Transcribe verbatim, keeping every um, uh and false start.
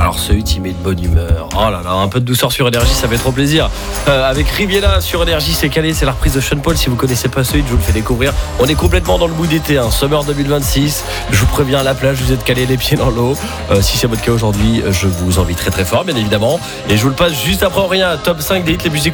Alors ce hit il met de bonne humeur. Oh là là, un peu de douceur sur Énergie, ça fait trop plaisir. Euh, avec Riviera sur Énergie, c'est calé, c'est la reprise de Sean Paul. Si vous connaissez pas ce hit, je vous le fais découvrir. On est complètement dans le mood d'été, hein. Summer deux mille vingt-six. Je vous préviens, à la plage, vous êtes calé les pieds dans l'eau. Euh, si c'est votre cas aujourd'hui, je vous invite très très fort, bien évidemment. Et je vous le passe juste après rien. Top cinq des hits les plus écoutés